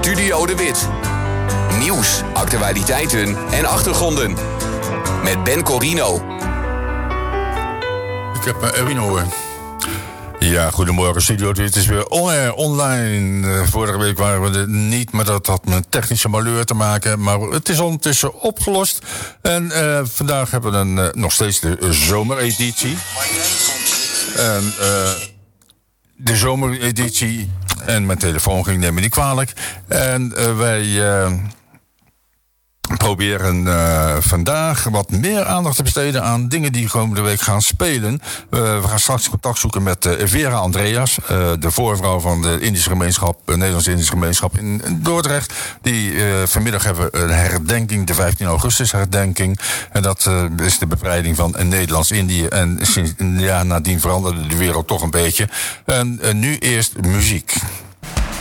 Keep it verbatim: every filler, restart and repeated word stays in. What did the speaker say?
Studio De Wit. Nieuws, actualiteiten en achtergronden. Met Ben Corino. Ik heb uh, Erwin hoor. Ja, goedemorgen Studio. Dit is weer on-air, online. Uh, vorige week waren we er niet, maar dat had met een technische malheur te maken. Maar het is ondertussen opgelost. En uh, vandaag hebben we een, uh, nog steeds de uh, zomereditie. En uh, de zomereditie. En mijn telefoon ging, neem me niet kwalijk. En uh, wij... Uh, proberen uh, vandaag wat meer aandacht te besteden aan dingen die komende week gaan spelen. Uh, we gaan straks contact zoeken met uh, Vera Andreas, uh, de voorvrouw van de Indische gemeenschap, uh, Nederlandse Indische gemeenschap in Dordrecht. Die uh, vanmiddag hebben we een herdenking, de vijftien augustus herdenking. En dat uh, is de bevrijding van Nederlands-Indië. En sinds, ja, nadien veranderde de wereld toch een beetje. En uh, nu eerst muziek.